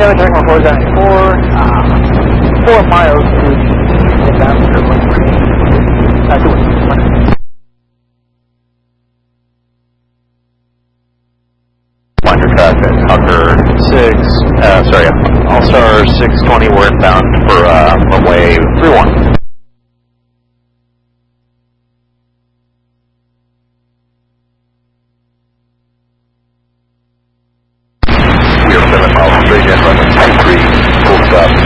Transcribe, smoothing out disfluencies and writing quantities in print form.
Taylor, Tango 474, 4 miles to the east of Ambassador, wind range, to 100. Minor traffic, Hucker 6, All-Star 620, we're inbound for runway 31. We are 7 miles straight in, runway 23, full stop.